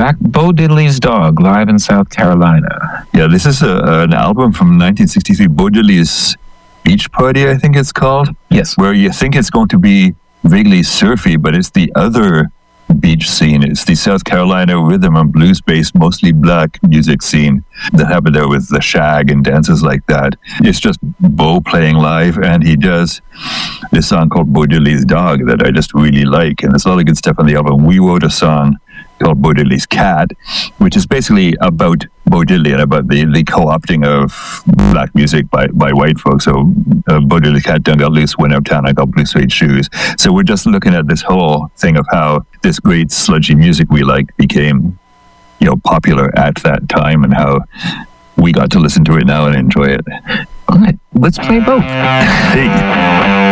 back. Bo Diddley's Dog, live in South Carolina. Yeah, this is an album from 1963, Bo Diddley's Beach Party, I think it's called. Yes. Where you think it's going to be vaguely surfy, but it's the other beach scene. It's the South Carolina rhythm and blues-based, mostly black music scene that happened there with the shag and dances like that. It's just Bo playing live, and he does this song called Bo Diddley's Dog that I just really like, and there's a lot of good stuff on the album. We wrote a song called Bo Diddley's Cat, which is basically about Bo Diddley and about the co-opting of black music by white folks. So Bo Diddley's cat done got loose, went uptown, I got blue suede shoes. So we're just looking at this whole thing of how this great sludgy music we like became, popular at that time, and how we got to listen to it now and enjoy it. All right, let's play both. Hey.